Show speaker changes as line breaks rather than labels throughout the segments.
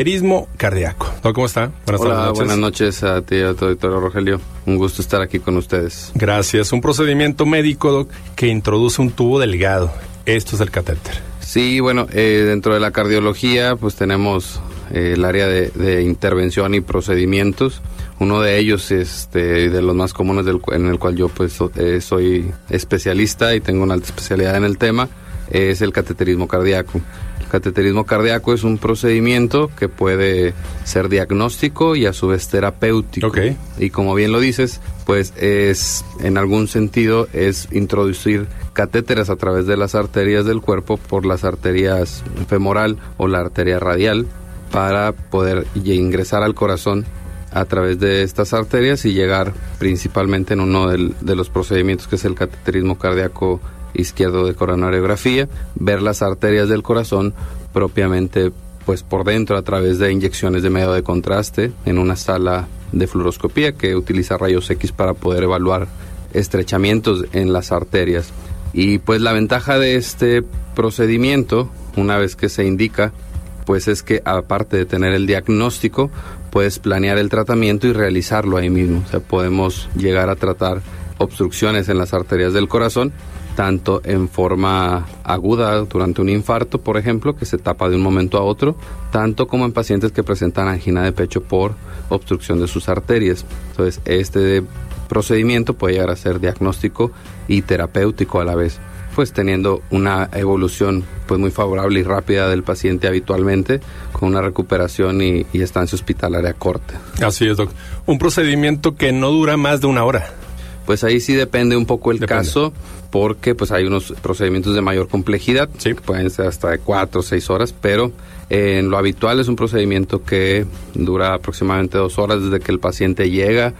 cateterismo cardíaco. ¿Cómo está?
Hola, buenas noches a ti y a tu auditorio, Rogelio. Un gusto estar aquí con ustedes.
Gracias. Un procedimiento médico, Doc, que introduce un tubo delgado. Esto es el catéter.
Sí, bueno, dentro de la cardiología, pues tenemos el área de intervención y procedimientos. Uno de ellos, de los más comunes en el cual yo pues soy especialista y tengo una alta especialidad en el tema, es el cateterismo cardíaco. El cateterismo cardíaco es un procedimiento que puede ser diagnóstico y a su vez terapéutico.
Okay.
Y como bien lo dices, pues en algún sentido es introducir catéteres a través de las arterias del cuerpo por las arterias femoral o la arteria radial para poder ingresar al corazón a través de estas arterias y llegar principalmente en uno de los procedimientos que es el cateterismo cardíaco izquierdo de coronariografía, ver las arterias del corazón propiamente pues por dentro a través de inyecciones de medio de contraste en una sala de fluoroscopía que utiliza rayos X para poder evaluar estrechamientos en las arterias. Y pues la ventaja de este procedimiento, una vez que se indica, pues es que aparte de tener el diagnóstico, puedes planear el tratamiento y realizarlo ahí mismo. O sea, podemos llegar a tratar obstrucciones en las arterias del corazón, tanto en forma aguda durante un infarto, por ejemplo, que se tapa de un momento a otro, tanto como en pacientes que presentan angina de pecho por obstrucción de sus arterias. Entonces, este procedimiento puede llegar a ser diagnóstico y terapéutico a la vez, pues teniendo una evolución pues muy favorable y rápida del paciente habitualmente, con una recuperación y estancia hospitalaria corta.
Así es, Doc. Un procedimiento que no dura más de una hora.
Pues ahí sí depende un poco el caso, porque pues hay unos procedimientos de mayor complejidad,
sí,
que pueden ser hasta de 4 o 6 horas, pero en lo habitual es un procedimiento que dura aproximadamente 2 horas desde que el paciente llega,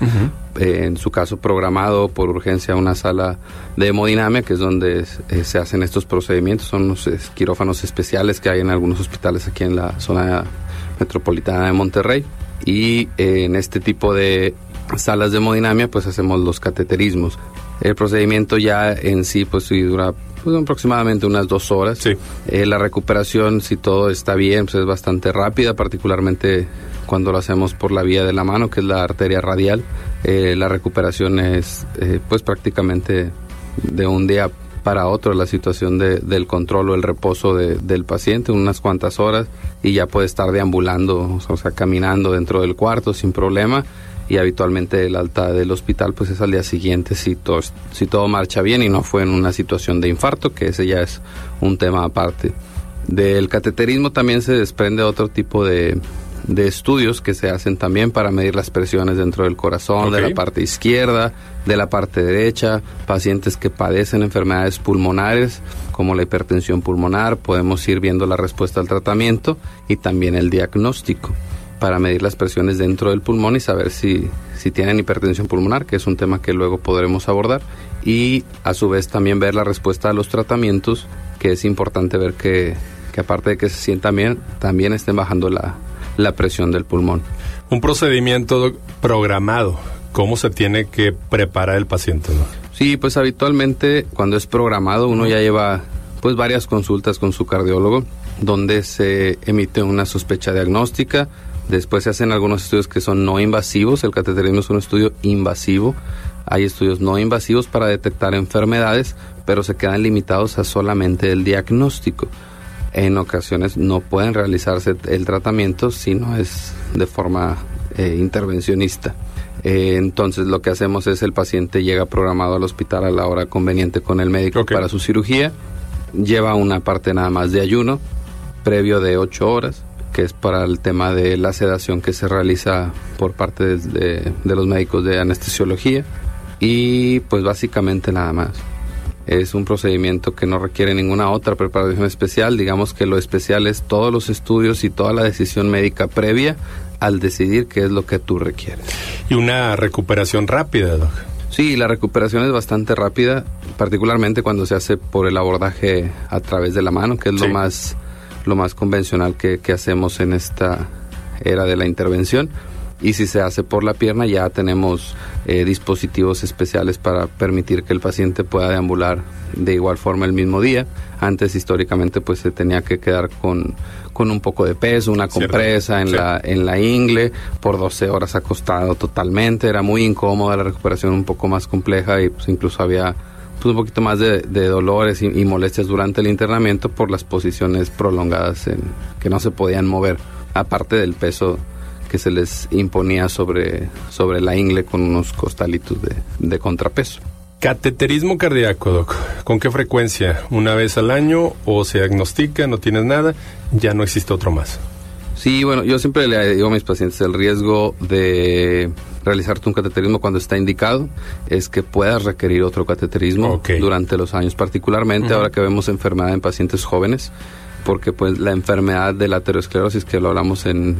en su caso programado por urgencia a una sala de hemodinamia, que es donde se hacen estos procedimientos. Son unos quirófanos especiales que hay en algunos hospitales aquí en la zona metropolitana de Monterrey, y en este tipo de salas de hemodinamia pues hacemos los cateterismos. El procedimiento ya en sí pues sí dura pues aproximadamente unas 2 horas.
Sí.
La recuperación, si todo está bien, pues es bastante rápida, particularmente cuando lo hacemos por la vía de la mano, que es la arteria radial. La recuperación es pues prácticamente de un día para otro, la situación del control o el reposo del paciente, unas cuantas horas, y ya puede estar deambulando, o sea, caminando dentro del cuarto sin problema. Y habitualmente el alta del hospital pues es al día siguiente si todo marcha bien y no fue en una situación de infarto, que ese ya es un tema aparte. Del cateterismo también se desprende otro tipo de estudios que se hacen también para medir las presiones dentro del corazón, okay, de la parte izquierda, de la parte derecha, pacientes que padecen enfermedades pulmonares como la hipertensión pulmonar. Podemos ir viendo la respuesta al tratamiento y también el diagnóstico para medir las presiones dentro del pulmón y saber si tienen hipertensión pulmonar, que es un tema que luego podremos abordar, y a su vez también ver la respuesta a los tratamientos, que es importante ver que aparte de que se sientan bien, también estén bajando la presión del pulmón.
Un procedimiento programado, ¿cómo se tiene que preparar el paciente, ¿no?
Sí, pues habitualmente cuando es programado uno ya lleva pues varias consultas con su cardiólogo, donde se emite una sospecha diagnóstica. Después se hacen algunos estudios que son no invasivos. El cateterismo es un estudio invasivo. Hay estudios no invasivos para detectar enfermedades, pero se quedan limitados a solamente el diagnóstico. En ocasiones no pueden realizarse el tratamiento si no es de forma intervencionista. Entonces lo que hacemos es el paciente llega programado al hospital a la hora conveniente con el médico, okay, para su cirugía. Lleva una parte nada más de ayuno previo de 8 horas, que es para el tema de la sedación que se realiza por parte de los médicos de anestesiología, y pues básicamente nada más. Es un procedimiento que no requiere ninguna otra preparación especial. Digamos que lo especial es todos los estudios y toda la decisión médica previa al decidir qué es lo que tú requieres.
Y una recuperación rápida, Doc.
Sí, la recuperación es bastante rápida, particularmente cuando se hace por el abordaje a través de la mano, que es sí, lo más convencional que hacemos en esta era de la intervención. y si se hace por la pierna ya tenemos dispositivos especiales para permitir que el paciente pueda deambular de igual forma el mismo día. Antes históricamente pues se tenía que quedar con un poco de peso, una compresa en la ingle por 12 horas acostado totalmente. Era muy incómoda, la recuperación un poco más compleja y pues incluso había un poquito más de dolores y molestias durante el internamiento por las posiciones prolongadas que no se podían mover, aparte del peso que se les imponía sobre la ingle con unos costalitos de contrapeso.
Cateterismo cardíaco, Doc. ¿Con qué frecuencia? ¿Una vez al año o se diagnostica, no tienes nada, ya no existe otro más?
Sí, bueno, yo siempre le digo a mis pacientes, el riesgo de realizarte un cateterismo cuando está indicado es que puedas requerir otro cateterismo durante los años, particularmente ahora que vemos enfermedad en pacientes jóvenes, porque pues la enfermedad de la aterosclerosis, que lo hablamos en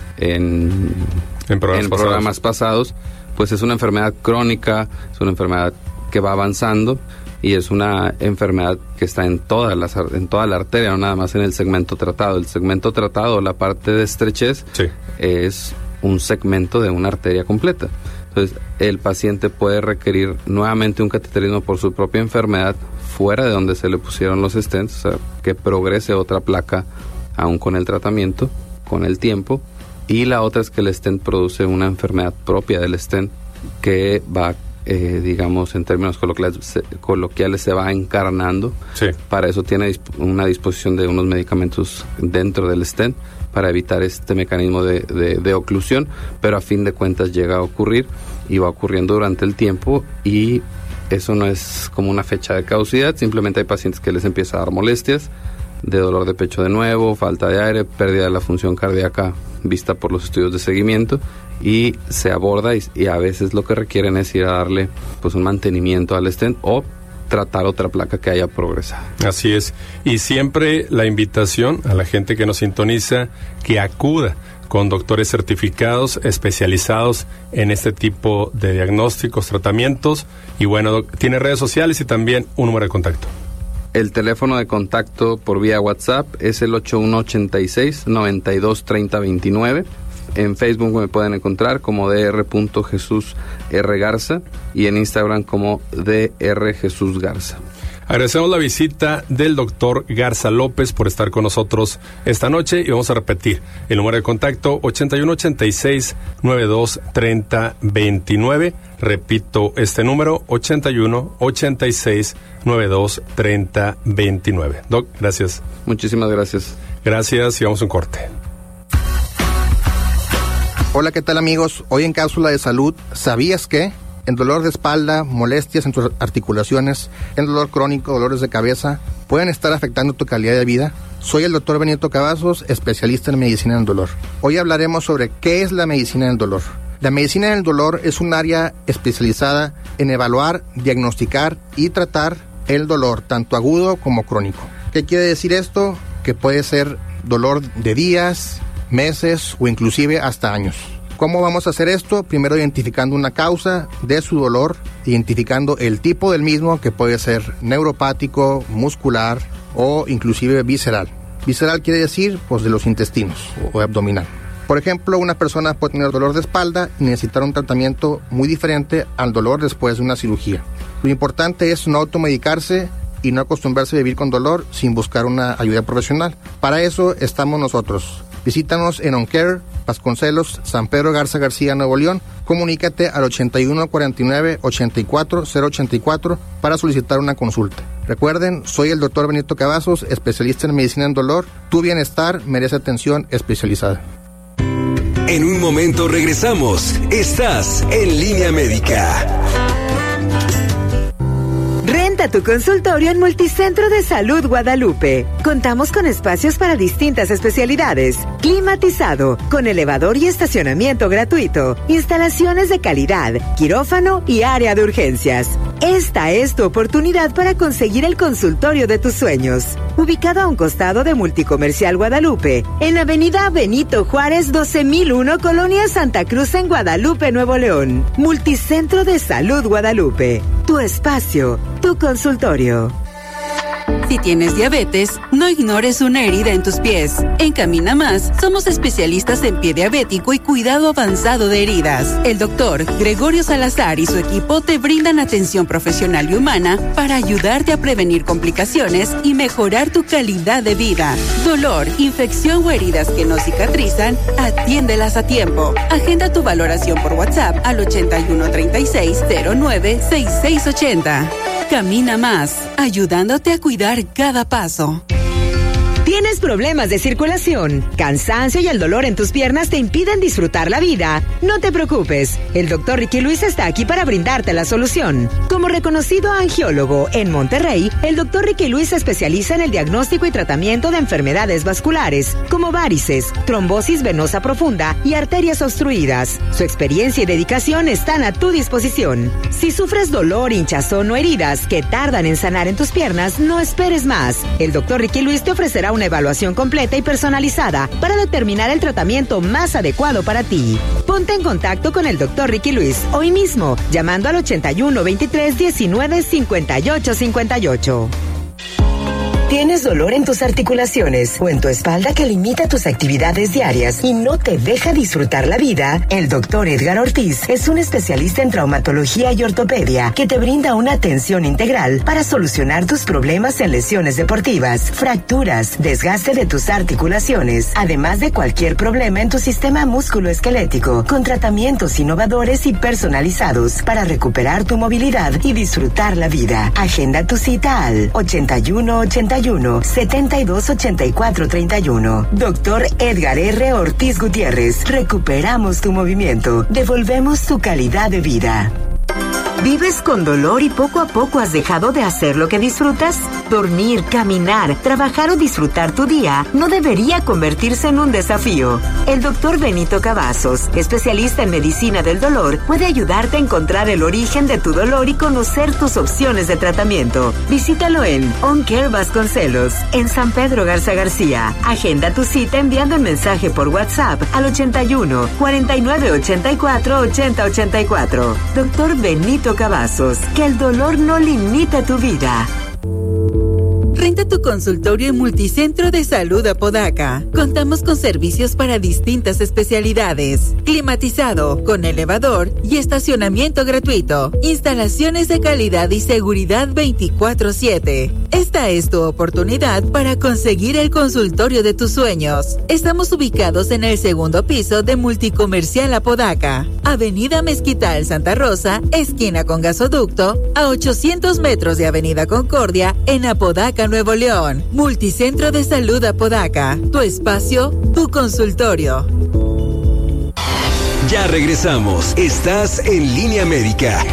programas pasados, pues es una enfermedad crónica, es una enfermedad que va avanzando y es una enfermedad que está en toda la arteria, no nada más en el segmento tratado. El segmento tratado, la parte de estrechez, es un segmento de una arteria completa. Entonces, el paciente puede requerir nuevamente un cateterismo por su propia enfermedad fuera de donde se le pusieron los stents, o sea, que progrese otra placa aún con el tratamiento, con el tiempo. Y la otra es que el stent produce una enfermedad propia del stent que va, digamos, en términos coloquiales se va encarnando. Para eso tiene una disposición de unos medicamentos dentro del stent para evitar este mecanismo de oclusión, pero a fin de cuentas llega a ocurrir y va ocurriendo durante el tiempo, y eso no es como una fecha de caducidad. Simplemente hay pacientes que les empieza a dar molestias, de dolor de pecho de nuevo, falta de aire, pérdida de la función cardíaca vista por los estudios de seguimiento, y se aborda y a veces lo que requieren es ir a darle pues un mantenimiento al stent o tratar otra placa que haya progresado.
Así es, y siempre la invitación a la gente que nos sintoniza que acuda con doctores certificados, especializados en este tipo de diagnósticos, tratamientos, y bueno, tiene redes sociales y también un número de contacto.
El teléfono de contacto por vía WhatsApp es el 8186-923029. En Facebook me pueden encontrar como dr.jesusrgarza y en Instagram como drjesusgarza.
Agradecemos la visita del doctor Garza López por estar con nosotros esta noche, y vamos a repetir el número de contacto: 8186-923029. Repito este número: 8186-923029. Doc, gracias.
Muchísimas gracias.
Gracias, y vamos a un corte.
Hola, ¿qué tal, amigos? Hoy en Cápsula de Salud, ¿sabías que el dolor de espalda, molestias en tus articulaciones, el dolor crónico, dolores de cabeza, pueden estar afectando tu calidad de vida? Soy el doctor Benito Cavazos, especialista en medicina del dolor. Hoy hablaremos sobre qué es la medicina del dolor. La medicina del dolor es un área especializada en evaluar, diagnosticar y tratar el dolor, tanto agudo como crónico. ¿Qué quiere decir esto? Que puede ser dolor de días, meses o inclusive hasta años. ¿Cómo vamos a hacer esto? Primero identificando una causa de su dolor, identificando el tipo del mismo, que puede ser neuropático, muscular o inclusive visceral. Visceral quiere decir pues de los intestinos o abdominal. Por ejemplo, una persona puede tener dolor de espalda y necesitar un tratamiento muy diferente al dolor después de una cirugía. Lo importante es no automedicarse y no acostumbrarse a vivir con dolor sin buscar una ayuda profesional. Para eso estamos nosotros. Visítanos en OnCare, Vasconcelos, San Pedro Garza García, Nuevo León. Comunícate al 81 49 84 084 para solicitar una consulta. Recuerden, soy el doctor Benito Cavazos, especialista en medicina en dolor. Tu bienestar merece atención especializada.
En un momento regresamos. Estás en Línea Médica.
Renta tu consultorio en Multicentro de Salud Guadalupe. Contamos con espacios para distintas especialidades, climatizado, con elevador y estacionamiento gratuito, instalaciones de calidad, quirófano y área de urgencias. Esta es tu oportunidad para conseguir el consultorio de tus sueños. Ubicado a un costado de Multicomercial Guadalupe, en Avenida Benito Juárez 12001, Colonia Santa Cruz, en Guadalupe, Nuevo León. Multicentro de Salud Guadalupe. Tu espacio, tu consultorio.
Si tienes diabetes, no ignores una herida en tus pies. En Camina Más, somos especialistas en pie diabético y cuidado avanzado de heridas. El doctor Gregorio Salazar y su equipo te brindan atención profesional y humana para ayudarte a prevenir complicaciones y mejorar tu calidad de vida. Dolor, infección o heridas que no cicatrizan, atiéndelas a tiempo. Agenda tu valoración por WhatsApp al 8136-096680. Camina Más, ayudándote a cuidar cada paso.
¿Tienes problemas de circulación, cansancio y el dolor en tus piernas te impiden disfrutar la vida? No te preocupes, el Dr. Ricky Luis está aquí para brindarte la solución. Como reconocido angiólogo en Monterrey, el Dr. Ricky Luis se especializa en el diagnóstico y tratamiento de enfermedades vasculares, como varices, trombosis venosa profunda y arterias obstruidas. Su experiencia y dedicación están a tu disposición. Si sufres dolor, hinchazón o heridas que tardan en sanar en tus piernas, no esperes más. El Dr. Ricky Luis te ofrecerá una evaluación completa y personalizada para determinar el tratamiento más adecuado para ti. Ponte en contacto con el Dr. Ricky Luis hoy mismo, llamando al 81 23 19 58 58. ¿Tienes dolor en tus articulaciones o en tu espalda que limita tus actividades diarias y no te deja disfrutar la vida? El Dr. Edgar Ortiz es un especialista en traumatología y ortopedia que te brinda una atención integral para solucionar tus problemas en lesiones deportivas, fracturas, desgaste de tus articulaciones, además de cualquier problema en tu sistema músculo-esquelético, con tratamientos innovadores y personalizados para recuperar tu movilidad y disfrutar la vida. Agenda tu cita al 81-72-84-31. Dr. Edgar R. Ortiz Gutiérrez. Recuperamos tu movimiento. Devolvemos tu calidad de vida. ¿Vives con dolor y poco a poco has dejado de hacer lo que disfrutas? Dormir, caminar, trabajar o disfrutar tu día no debería convertirse en un desafío. El doctor Benito Cavazos, especialista en medicina del dolor, puede ayudarte a encontrar el origen de tu dolor y conocer tus opciones de tratamiento. Visítalo en On Care Vasconcelos, en San Pedro Garza García. Agenda tu cita enviando un mensaje por WhatsApp al 81 49 84 80 84. Doctor Benito Cavazos, que el dolor no limita tu vida.
Renta tu consultorio en Multicentro de Salud Apodaca. Contamos con servicios para distintas especialidades. Climatizado, con elevador y estacionamiento gratuito. Instalaciones de calidad y seguridad 24/7. Esta es tu oportunidad para conseguir el consultorio de tus sueños. Estamos ubicados en el segundo piso de Multicomercial Apodaca. Avenida Mezquital Santa Rosa, esquina con Gasoducto, a 800 metros de Avenida Concordia, en Apodaca, Nuevo León. Multicentro de Salud Apodaca. Tu espacio, tu consultorio.
Ya regresamos. Estás en Línea Médica.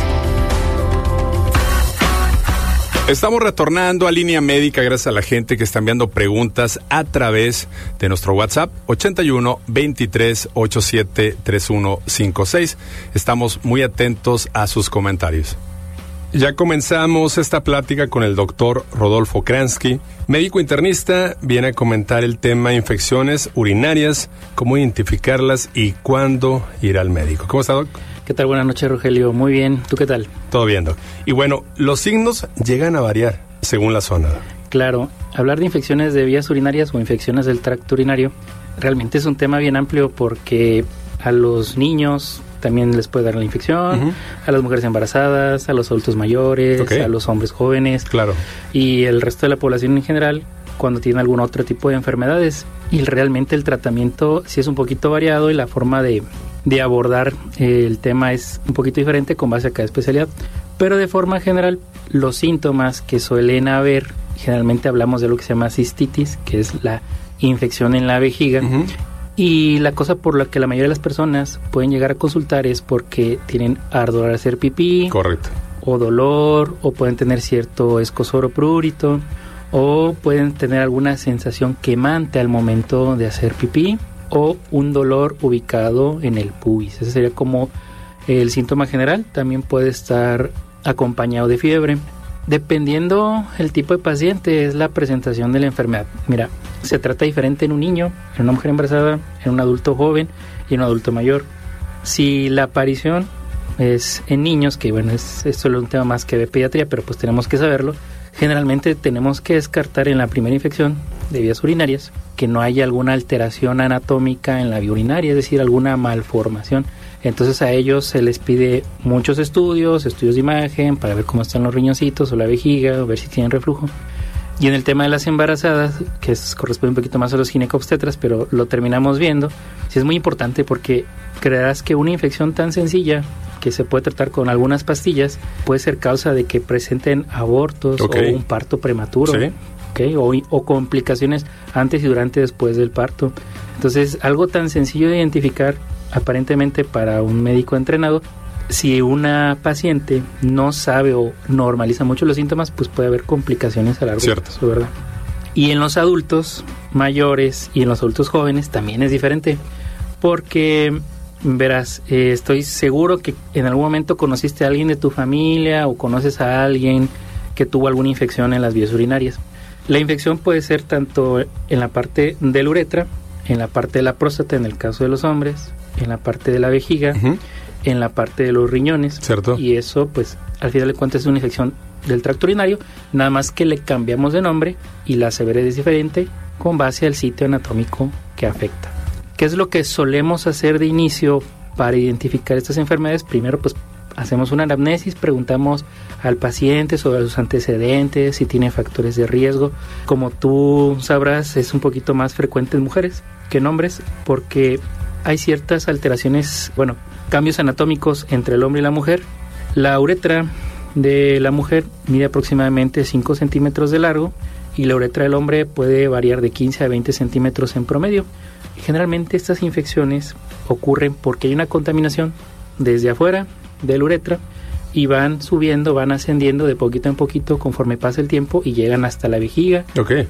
Estamos retornando a Línea Médica gracias a la gente que está enviando preguntas a través de nuestro WhatsApp 81 23 87 3156. Estamos muy atentos a sus comentarios. Ya comenzamos esta plática con el doctor Rodolfo Kransky, médico internista. Viene a comentar el tema infecciones urinarias, cómo identificarlas y cuándo ir al médico. ¿Cómo está, doc?
¿Qué tal? Buenas noches, Rogelio. Muy bien. ¿Tú qué tal?
Todo bien, doc. Y bueno, los signos llegan a variar según la zona.
Claro. Hablar de infecciones de vías urinarias o infecciones del tracto urinario realmente es un tema bien amplio porque a los niños también les puede dar la infección, a las mujeres embarazadas, a los adultos mayores, a los hombres jóvenes, y el resto de la población en general cuando tiene algún otro tipo de enfermedades. Y realmente el tratamiento sí es un poquito variado y la forma de abordar el tema es un poquito diferente con base a cada especialidad. Pero de forma general, los síntomas que suelen haber, generalmente hablamos de lo que se llama cistitis, que es la infección en la vejiga. Y la cosa por la que la mayoría de las personas pueden llegar a consultar es porque tienen ardor al hacer pipí.
Correcto.
O dolor, o pueden tener cierto escozor o prurito, o pueden tener alguna sensación quemante al momento de hacer pipí, o un dolor ubicado en el pubis. Ese sería como el síntoma general. También puede estar acompañado de fiebre. Dependiendo el tipo de paciente, es la presentación de la enfermedad. Mira, se trata diferente en un niño, en una mujer embarazada, en un adulto joven y en un adulto mayor. Si la aparición es en niños, que bueno, esto es un tema más que de pediatría, pero pues tenemos que saberlo, generalmente tenemos que descartar en la primera infección de vías urinarias que no haya alguna alteración anatómica en la vía urinaria, es decir, alguna malformación. Entonces a ellos se les pide muchos estudios de imagen para ver cómo están los riñoncitos o la vejiga, o ver si tienen reflujo. Y en el tema de las embarazadas, que corresponde un poquito más a los ginecobstetras, pero lo terminamos viendo, sí es muy importante porque creerás que una infección tan sencilla que se puede tratar con algunas pastillas puede ser causa de que presenten abortos o un parto prematuro.
Sí.
Okay, o complicaciones antes y durante y después del parto. Entonces, algo tan sencillo de identificar, aparentemente para un médico entrenado, si una paciente no sabe o normaliza mucho los síntomas, pues puede haber complicaciones a largo plazo, ¿verdad? Y en los adultos mayores y en los adultos jóvenes también es diferente, porque verás, estoy seguro que en algún momento conociste a alguien de tu familia o conoces a alguien que tuvo alguna infección en las vías urinarias. La infección puede ser tanto en la parte de la uretra, en la parte de la próstata en el caso de los hombres, en la parte de la vejiga, en la parte de los riñones.
Cierto.
Y eso, pues, al final de cuentas es una infección del tracto urinario, nada más que le cambiamos de nombre y la severidad es diferente con base al sitio anatómico que afecta. ¿Qué es lo que solemos hacer de inicio para identificar estas enfermedades? Primero, pues, hacemos una anamnesis, preguntamos al paciente sobre sus antecedentes, si tiene factores de riesgo. Como tú sabrás, es un poquito más frecuente en mujeres que en hombres, porque hay ciertas alteraciones, cambios anatómicos entre el hombre y la mujer. La uretra de la mujer mide aproximadamente 5 centímetros de largo y la uretra del hombre puede variar de 15 a 20 centímetros en promedio. Generalmente estas infecciones ocurren porque hay una contaminación desde afuera de la uretra y van subiendo, van ascendiendo de poquito en poquito conforme pasa el tiempo y llegan hasta la vejiga,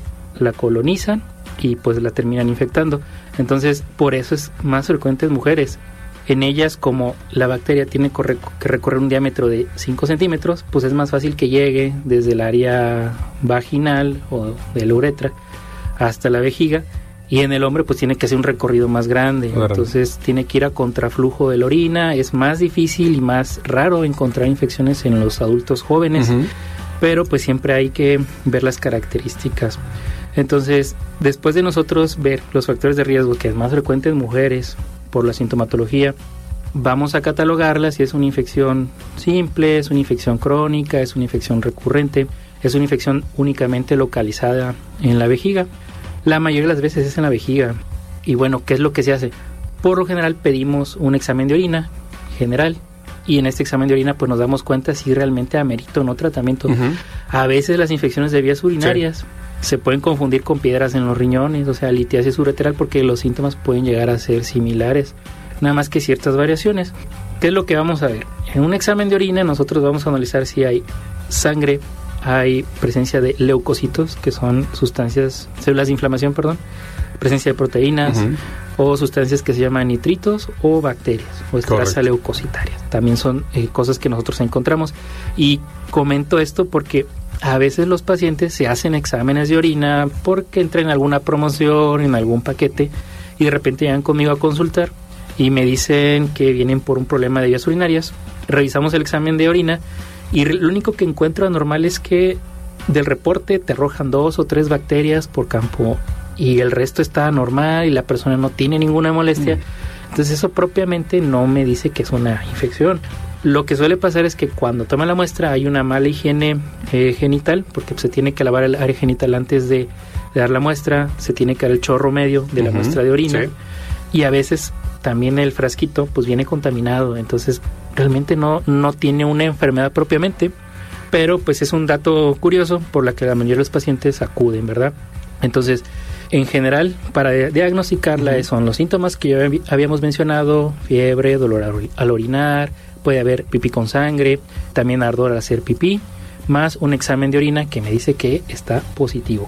la colonizan y pues la terminan infectando. Entonces, por eso es más frecuente en mujeres. En ellas, como la bacteria tiene que recorrer un diámetro de 5 centímetros, pues es más fácil que llegue desde el área vaginal o de la uretra hasta la vejiga. Y en el hombre pues tiene que hacer un recorrido más grande, entonces tiene que ir a contraflujo de la orina, es más difícil y más raro encontrar infecciones en los adultos jóvenes, pero pues siempre hay que ver las características. Entonces, después de nosotros ver los factores de riesgo, que es más frecuente en mujeres por la sintomatología, vamos a catalogarla si es una infección simple, es una infección crónica, es una infección recurrente, es una infección únicamente localizada en la vejiga. La mayoría de las veces es en la vejiga. Y bueno, ¿qué es lo que se hace? Por lo general pedimos un examen de orina general y en este examen de orina pues nos damos cuenta si realmente amerita o no tratamiento. A veces las infecciones de vías urinarias se pueden confundir con piedras en los riñones, o sea, litiasis ureteral, porque los síntomas pueden llegar a ser similares, nada más que ciertas variaciones. ¿Qué es lo que vamos a ver? En un examen de orina nosotros vamos a analizar si hay sangre, hay presencia de leucocitos, que son células de inflamación, presencia de proteínas o sustancias que se llaman nitritos o bacterias o estrasa leucocitaria. También son cosas que nosotros encontramos. Y comento esto porque a veces los pacientes se hacen exámenes de orina porque entran en alguna promoción, en algún paquete, y de repente llegan conmigo a consultar y me dicen que vienen por un problema de vías urinarias. Revisamos el examen de orina y lo único que encuentro anormal es que del reporte te arrojan 2 o 3 bacterias por campo y el resto está normal y la persona no tiene ninguna molestia. Entonces eso propiamente no me dice que es una infección. Lo que suele pasar es que cuando toman la muestra hay una mala higiene genital, porque se tiene que lavar el área genital antes de dar la muestra, se tiene que dar el chorro medio de la muestra de orina y a veces también el frasquito pues viene contaminado, entonces realmente no tiene una enfermedad propiamente, pero pues es un dato curioso por la que la mayoría de los pacientes acuden, ¿verdad? Entonces, en general, para diagnosticarla son los síntomas que ya habíamos mencionado: fiebre, dolor al orinar, puede haber pipí con sangre, también ardor al hacer pipí, más un examen de orina que me dice que está positivo.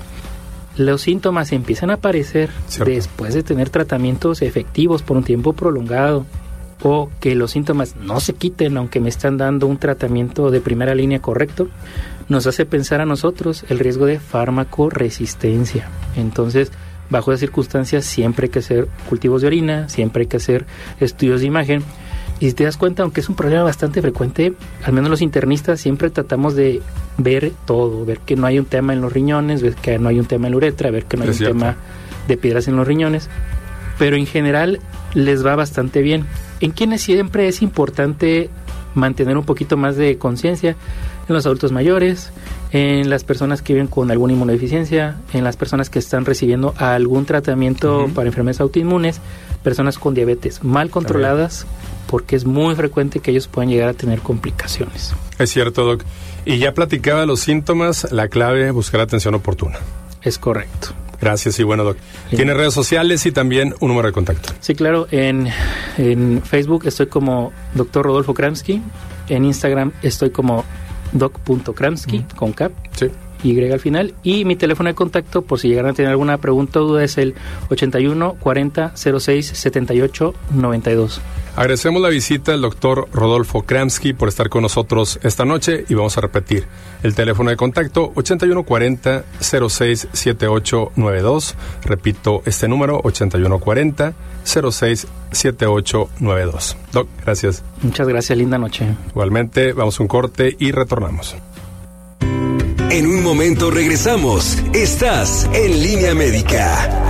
Los síntomas empiezan a aparecer después de tener tratamientos efectivos por un tiempo prolongado, o que los síntomas no se quiten aunque me están dando un tratamiento de primera línea correcto, nos hace pensar a nosotros el riesgo de farmacoresistencia. Entonces, bajo esas circunstancias siempre hay que hacer cultivos de orina, siempre hay que hacer estudios de imagen, Y si te das cuenta, aunque es un problema bastante frecuente, al menos los internistas siempre tratamos de ver todo, ver que no hay un tema en los riñones, ver que no hay un tema en la uretra, ver que no hay un tema de piedras en los riñones, pero en general les va bastante bien. En quienes siempre es importante mantener un poquito más de conciencia: en los adultos mayores, en las personas que viven con alguna inmunodeficiencia, en las personas que están recibiendo algún tratamiento para enfermedades autoinmunes, personas con diabetes mal controladas, porque es muy frecuente que ellos puedan llegar a tener complicaciones.
Es cierto, Doc. Y ya platicaba los síntomas, la clave, buscar atención oportuna.
Es correcto.
Gracias y bueno, Doc. ¿Tiene redes sociales y también un número de contacto?
Sí, claro. En Facebook estoy como Dr. Rodolfo Kramsky. En Instagram estoy como doc.kramsky, con K, Y al final. Y mi teléfono de contacto, por si llegaran a tener alguna pregunta o duda, es el 81 40 06 78 92.
Agradecemos la visita del doctor Rodolfo Kramsky por estar con nosotros esta noche y vamos a repetir el teléfono de contacto 81 40 06 78 92. Repito este número, 81 40 06 78 92. Doc, gracias.
Muchas gracias, linda noche.
Igualmente, vamos a un corte y retornamos.
En un momento regresamos. Estás en Línea Médica.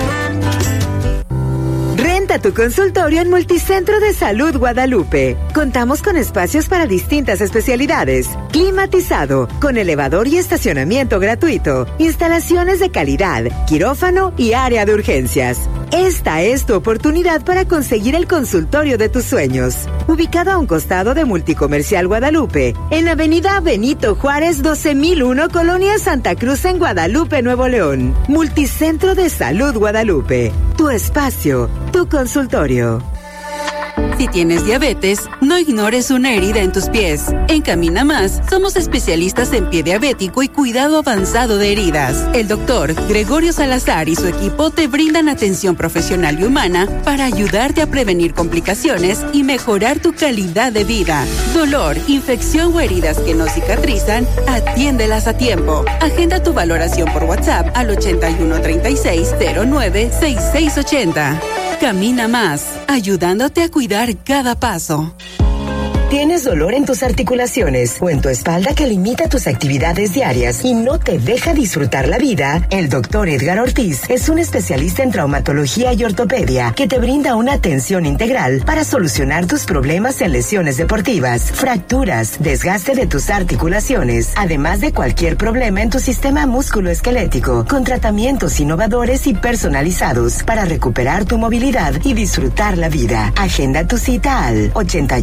Renta tu consultorio en Multicentro de Salud Guadalupe. Contamos con espacios para distintas especialidades, climatizado, con elevador y estacionamiento gratuito, instalaciones de calidad, quirófano y área de urgencias. Esta es tu oportunidad para conseguir el consultorio de tus sueños. Ubicado a un costado de Multicomercial Guadalupe, en la avenida Benito Juárez 12001, Colonia Santa Cruz, en Guadalupe, Nuevo León. Multicentro de Salud Guadalupe. Tu espacio, tu consultorio.
Si tienes diabetes, no ignores una herida en tus pies. En Camina Más, somos especialistas en pie diabético y cuidado avanzado de heridas. El doctor Gregorio Salazar y su equipo te brindan atención profesional y humana para ayudarte a prevenir complicaciones y mejorar tu calidad de vida. Dolor, infección o heridas que no cicatrizan, atiéndelas a tiempo. Agenda tu valoración por WhatsApp al 81 36 09 6680. Camina Más, ayudándote a cuidar cada paso.
¿Tienes dolor en tus articulaciones o en tu espalda que limita tus actividades diarias y no te deja disfrutar la vida? El doctor Edgar Ortiz es un especialista en traumatología y ortopedia que te brinda una atención integral para solucionar tus problemas en lesiones deportivas, fracturas, desgaste de tus articulaciones, además de cualquier problema en tu sistema musculoesquelético, con tratamientos innovadores y personalizados para recuperar tu movilidad y disfrutar la vida. Agenda tu cita al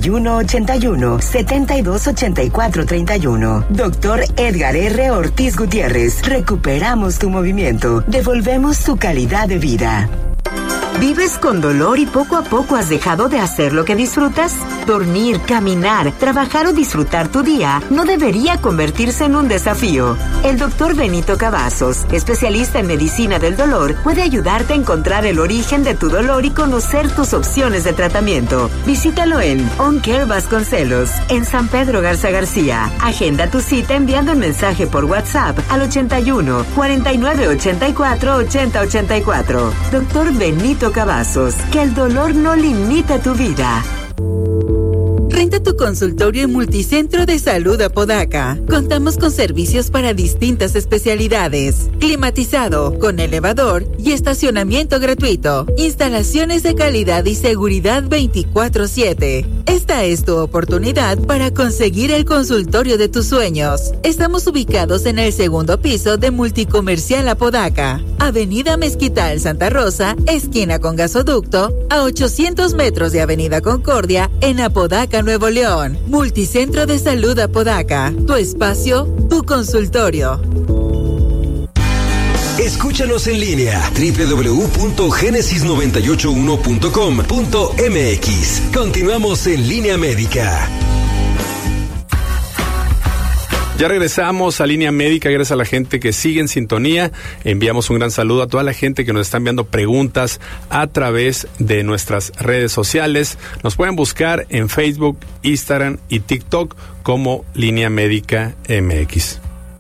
81-72-84-31. Doctor Edgar R. Ortiz Gutiérrez. Recuperamos tu movimiento. Devolvemos tu calidad de vida. ¿Vives con dolor y poco a poco has dejado de hacer lo que disfrutas? Dormir, caminar, trabajar o disfrutar tu día no debería convertirse en un desafío. El doctor Benito Cavazos, especialista en medicina del dolor, puede ayudarte a encontrar el origen de tu dolor y conocer tus opciones de tratamiento. Visítalo en On Care Vasconcelos, en San Pedro Garza García. Agenda tu cita enviando un mensaje por WhatsApp al 81 49 84 80 84. Doctor Benito Cavazos, que el dolor no limita tu vida.
Renta tu consultorio en Multicentro de Salud Apodaca. Contamos con servicios para distintas especialidades. Climatizado, con elevador y estacionamiento gratuito. Instalaciones de calidad y seguridad 24/7. Esta es tu oportunidad para conseguir el consultorio de tus sueños. Estamos ubicados en el segundo piso de Multicomercial Apodaca. Avenida Mezquital Santa Rosa, esquina con Gasoducto, a 800 metros de Avenida Concordia, en Apodaca, Nuevo León. Multicentro de Salud Apodaca. Tu espacio, tu consultorio.
Escúchanos en línea www.genesis981.com.mx. Continuamos en Línea Médica.
Ya regresamos a Línea Médica, gracias a la gente que sigue en sintonía. Enviamos un gran saludo a toda la gente que nos está enviando preguntas a través de nuestras redes sociales. Nos pueden buscar en Facebook, Instagram y TikTok como Línea Médica MX.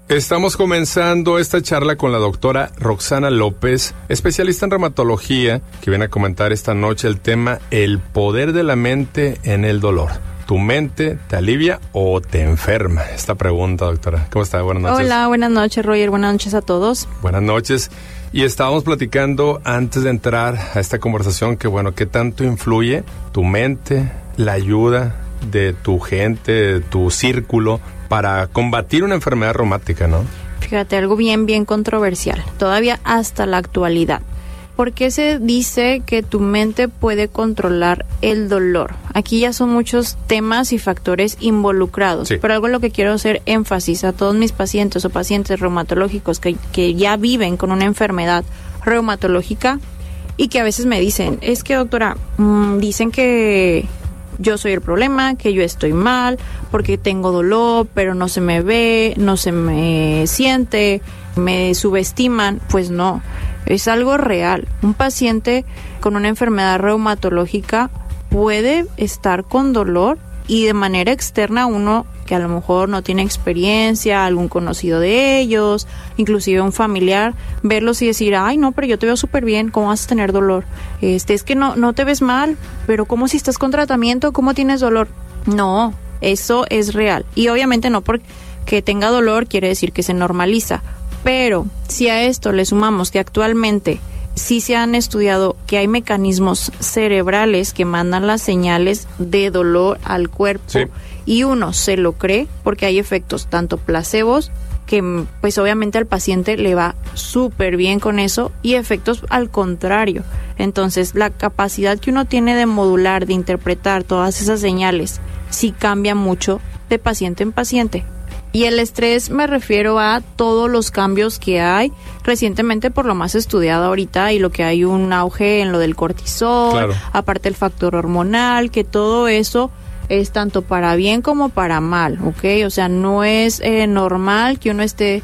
Estamos comenzando esta charla con la doctora Roxana López, especialista en reumatología, que viene a comentar esta noche el tema el poder de la mente en el dolor. ¿Tu mente te alivia o te enferma? Esta pregunta, doctora. ¿Cómo está? Buenas noches.
Hola, buenas noches, Roger. Buenas noches a todos.
Buenas noches. Y estábamos platicando antes de entrar a esta conversación que, bueno, ¿qué tanto influye tu mente, la ayuda de tu gente, de tu círculo, para combatir una enfermedad reumática, ¿no?
Fíjate, algo bien controversial, todavía hasta la actualidad. ¿Por qué se dice que tu mente puede controlar el dolor? Aquí ya son muchos temas y factores involucrados, sí. Pero algo en lo que quiero hacer énfasis a todos mis pacientes o pacientes reumatológicos que ya viven con una enfermedad reumatológica y que a veces me dicen, es que doctora, dicen que yo soy el problema, que yo estoy mal, porque tengo dolor, pero no se me ve, no se me siente, me subestiman. Pues no, es algo real. Un paciente con una enfermedad reumatológica puede estar con dolor y de manera externa uno que a lo mejor no tiene experiencia, algún conocido de ellos, inclusive un familiar, verlos y decir, ay no, pero yo te veo súper bien, ¿cómo vas a tener dolor? Es que no te ves mal, pero ¿cómo si estás con tratamiento? ¿Cómo tienes dolor? No, eso es real. Y obviamente no porque tenga dolor quiere decir que se normaliza, pero si a esto le sumamos que actualmente sí se han estudiado que hay mecanismos cerebrales que mandan las señales de dolor al cuerpo, sí. Y uno se lo cree porque hay efectos tanto placebos, que pues obviamente al paciente le va súper bien con eso, y efectos al contrario. Entonces la capacidad que uno tiene de modular, de interpretar todas esas señales, sí cambia mucho de paciente en paciente. Y el estrés me refiero a todos los cambios que hay recientemente, por lo más estudiado ahorita, y lo que hay un auge en lo del cortisol, claro. Aparte el factor hormonal, que todo eso es tanto para bien como para mal, ¿ok? O sea, no es normal que uno esté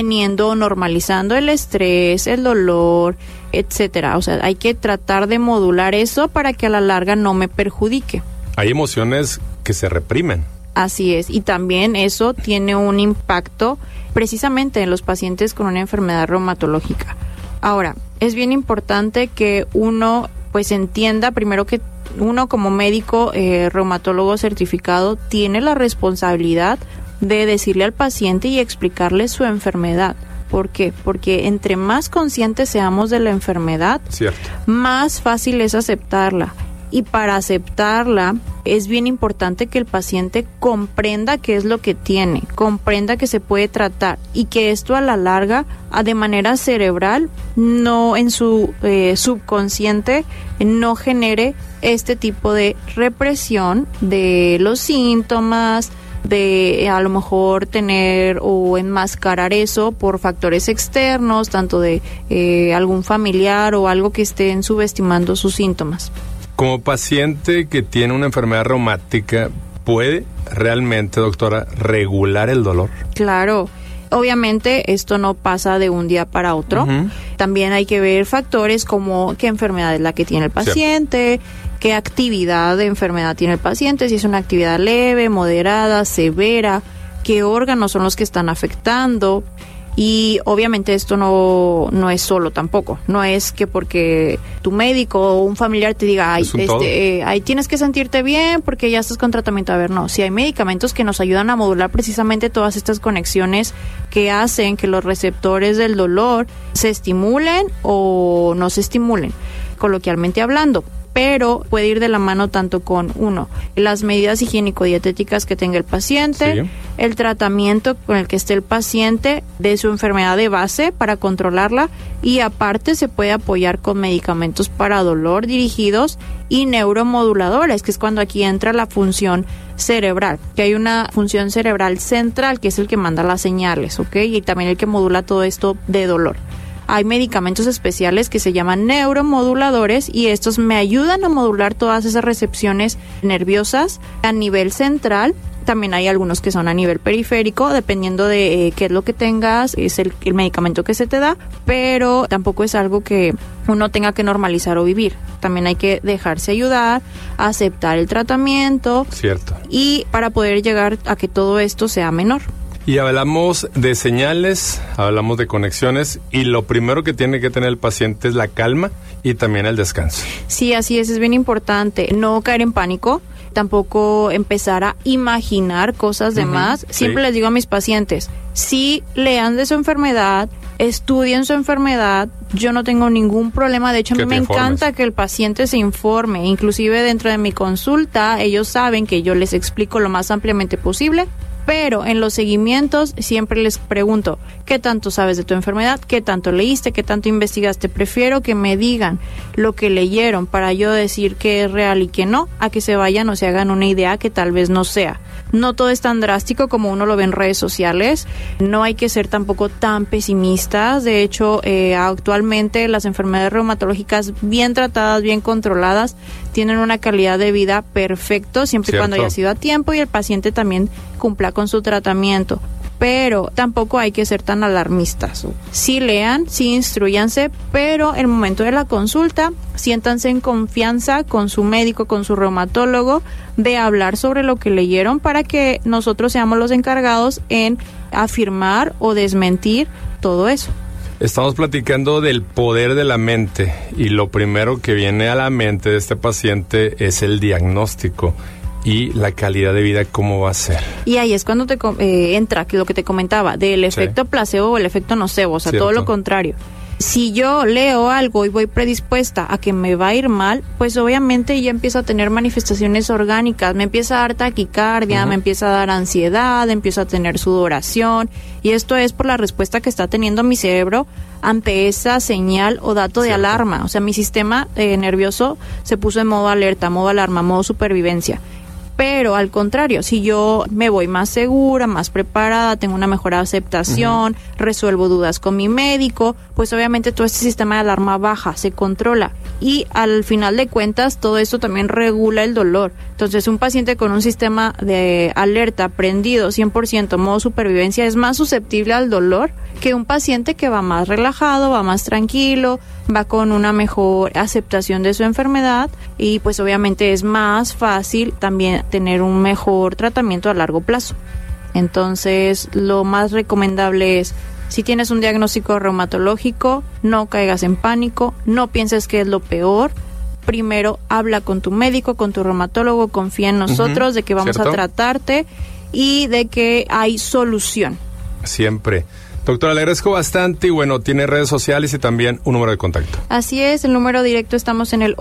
normalizando el estrés, el dolor, etcétera. O sea, hay que tratar de modular eso para que a la larga no me perjudique.
Hay emociones que se reprimen.
Así es, y también eso tiene un impacto precisamente en los pacientes con una enfermedad reumatológica. Ahora, es bien importante que uno pues entienda primero que uno como médico reumatólogo certificado tiene la responsabilidad de decirle al paciente y explicarle su enfermedad. ¿Por qué? Porque entre más conscientes seamos de la enfermedad, cierto, más fácil es aceptarla. Y para aceptarla es bien importante que el paciente comprenda qué es lo que tiene, comprenda que se puede tratar y que esto a la larga, de manera cerebral, no en su subconsciente, no genere este tipo de represión de los síntomas, de a lo mejor tener o enmascarar eso por factores externos, tanto de algún familiar o algo que estén subestimando sus síntomas.
Como paciente que tiene una enfermedad reumática, ¿puede realmente, doctora, regular el dolor? Claro.
Obviamente esto no pasa de un día para otro. Uh-huh. También hay que ver factores como qué enfermedad es la que tiene el paciente, sí, qué actividad de enfermedad tiene el paciente, si es una actividad leve, moderada, severa, qué órganos son los que están afectando. Y obviamente esto no es solo tampoco, no es que porque tu médico o un familiar te diga, ay, tienes que sentirte bien porque ya estás con tratamiento. A ver, no, si hay medicamentos que nos ayudan a modular precisamente todas estas conexiones que hacen que los receptores del dolor se estimulen o no se estimulen, coloquialmente hablando. Pero puede ir de la mano tanto con las medidas higiénico-dietéticas que tenga el paciente, sí, el tratamiento con el que esté el paciente de su enfermedad de base para controlarla, y aparte se puede apoyar con medicamentos para dolor dirigidos y neuromoduladores, que es cuando aquí entra la función cerebral, que hay una función cerebral central que es el que manda las señales, ¿ok? Y también el que modula todo esto de dolor. Hay medicamentos especiales que se llaman neuromoduladores y estos me ayudan a modular todas esas recepciones nerviosas a nivel central. También hay algunos que son a nivel periférico, dependiendo de qué es lo que tengas, es el medicamento que se te da, pero tampoco es algo que uno tenga que normalizar o vivir. También hay que dejarse ayudar, aceptar el tratamiento.
Cierto.
Y para poder llegar a que todo esto sea menor.
Y hablamos de señales, hablamos de conexiones, y lo primero que tiene que tener el paciente es la calma y también el descanso.
Sí, así es bien importante. No caer en pánico, tampoco empezar a imaginar cosas de más. Siempre les digo a mis pacientes, sí lean de su enfermedad, estudien su enfermedad, yo no tengo ningún problema, de hecho a mí me encanta que el paciente se informe, inclusive dentro de mi consulta ellos saben que yo les explico lo más ampliamente posible, pero en los seguimientos siempre les pregunto, ¿qué tanto sabes de tu enfermedad? ¿Qué tanto leíste? ¿Qué tanto investigaste? Prefiero que me digan lo que leyeron para yo decir qué es real y qué no, a que se vayan o se hagan una idea que tal vez no sea. No todo es tan drástico como uno lo ve en redes sociales, no hay que ser tampoco tan pesimistas. De hecho, actualmente las enfermedades reumatológicas bien tratadas, bien controladas, tienen una calidad de vida perfecto, siempre y cuando haya sido a tiempo y el paciente también cumpla con su tratamiento. Pero tampoco hay que ser tan alarmistas. Sí lean, sí instruyanse, pero el momento de la consulta, siéntanse en confianza con su médico, con su reumatólogo, de hablar sobre lo que leyeron para que nosotros seamos los encargados en afirmar o desmentir todo eso.
Estamos platicando del poder de la mente y lo primero que viene a la mente de este paciente es el diagnóstico. Y la calidad de vida, ¿cómo va a ser? Y
ahí es cuando te entra lo que te comentaba, del efecto placebo o el efecto nocebo, o sea, todo lo contrario. Si yo leo algo y voy predispuesta a que me va a ir mal, pues obviamente ya empiezo a tener manifestaciones orgánicas, me empieza a dar taquicardia, me empieza a dar ansiedad, empiezo a tener sudoración, y esto es por la respuesta que está teniendo mi cerebro ante esa señal o dato de alarma. O sea, mi sistema nervioso se puso en modo alerta, modo alarma, modo supervivencia. Pero al contrario, si yo me voy más segura, más preparada, tengo una mejor aceptación, resuelvo dudas con mi médico, pues obviamente todo este sistema de alarma baja, se controla. Y al final de cuentas, todo esto también regula el dolor. Entonces, un paciente con un sistema de alerta prendido 100% modo supervivencia es más susceptible al dolor que un paciente que va más relajado, va más tranquilo, va con una mejor aceptación de su enfermedad y pues obviamente es más fácil también tener un mejor tratamiento a largo plazo. Entonces, lo más recomendable es, si tienes un diagnóstico reumatológico, no caigas en pánico, no pienses que es lo peor. Primero, habla con tu médico, con tu reumatólogo, confía en nosotros de que vamos a tratarte y de que hay solución.
Siempre. Doctora, le agradezco bastante y bueno, tiene redes sociales y también un número de contacto.
Así es, el número directo estamos en el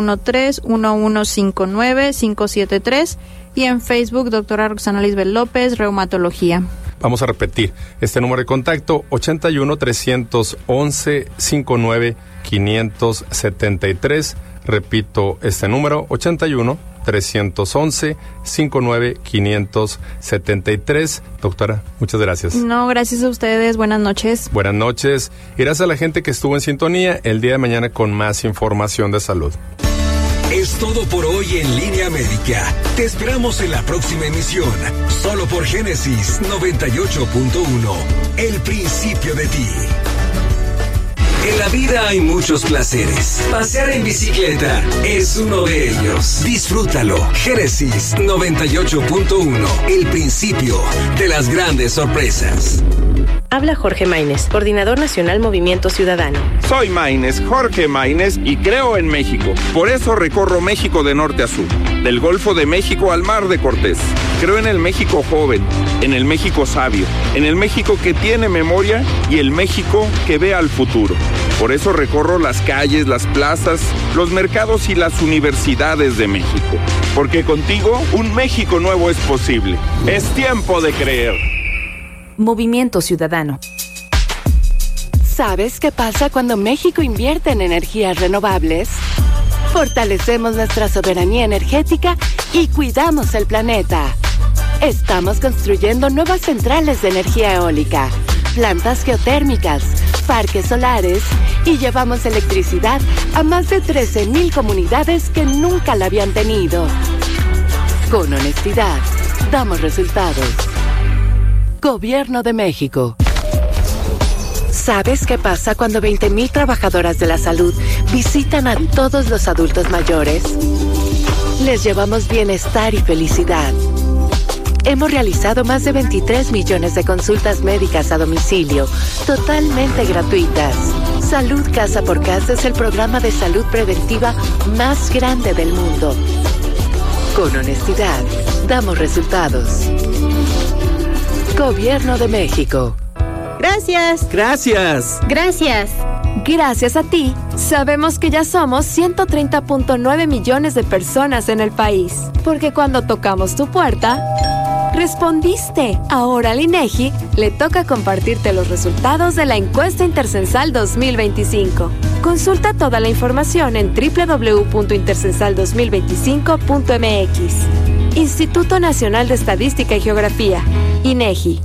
813-1159-573 y en Facebook, doctora Roxana Lisbeth López, Reumatología.
Vamos a repetir, este número de contacto, 81-311-59-573. Repito, este número, 81-311-59-573. Doctora, muchas gracias.
No, gracias a ustedes. Buenas noches.
Buenas noches. Y gracias a la gente que estuvo en sintonía el día de mañana con más información de salud.
Es todo por hoy en Línea Médica. Te esperamos en la próxima emisión, solo por Génesis 98.1. El principio de ti. En la vida hay muchos placeres. Pasear en bicicleta es uno de ellos. Disfrútalo. Génesis 98.1. El principio de las grandes sorpresas.
Habla Jorge Maínez, Coordinador Nacional Movimiento Ciudadano.
Soy Maínez, Jorge Maínez, y creo en México. Por eso recorro México de norte a sur, del Golfo de México al Mar de Cortés. Creo en el México joven, en el México sabio, en el México que tiene memoria y el México que ve al futuro. Por eso recorro las calles, las plazas, los mercados y las universidades de México. Porque contigo, un México nuevo es posible. Es tiempo de creer.
Movimiento Ciudadano.
¿Sabes qué pasa cuando México invierte en energías renovables? Fortalecemos nuestra soberanía energética y cuidamos el planeta. Estamos construyendo nuevas centrales de energía eólica, plantas geotérmicas, parques solares y llevamos electricidad a más de 13,000 comunidades que nunca la habían tenido. Con honestidad, damos resultados. Gobierno de México. ¿Sabes qué pasa cuando 20,000 trabajadoras de la salud visitan a todos los adultos mayores? Les llevamos bienestar y felicidad. Hemos realizado más de 23 millones de consultas médicas a domicilio, totalmente gratuitas. Salud Casa por Casa es el programa de salud preventiva más grande del mundo. Con honestidad, damos resultados. Gobierno de México.
Gracias.
Gracias.
Gracias.
Gracias a ti, sabemos que ya somos 130.9 millones de personas en el país. Porque cuando tocamos tu puerta, respondiste. Ahora al INEGI le toca compartirte los resultados de la encuesta Intercensal 2025. Consulta toda la información en www.intercensal2025.mx. Instituto Nacional de Estadística y Geografía, INEGI.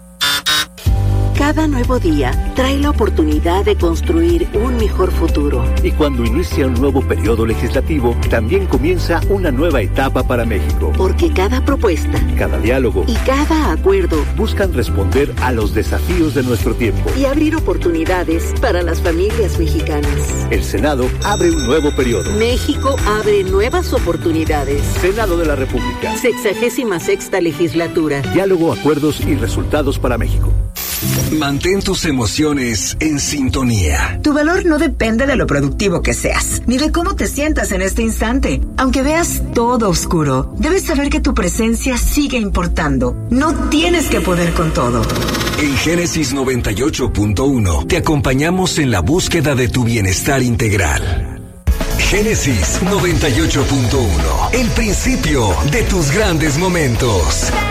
Cada nuevo día trae la oportunidad de construir un mejor futuro.
Y cuando inicia un nuevo periodo legislativo, también comienza una nueva etapa para México.
Porque cada propuesta,
cada diálogo
y cada acuerdo
buscan responder a los desafíos de nuestro tiempo
y abrir oportunidades para las familias mexicanas.
El Senado abre un nuevo periodo.
México abre nuevas oportunidades.
Senado de la República.
66ª legislatura.
Diálogo, acuerdos y resultados para México.
Mantén tus emociones en sintonía.
Tu valor no depende de lo productivo que seas, ni de cómo te sientas en este instante. Aunque veas todo oscuro, debes saber que tu presencia sigue importando. No tienes que poder con todo.
En Génesis 98.1 te acompañamos en la búsqueda de tu bienestar integral. Génesis 98.1, el principio de tus grandes momentos.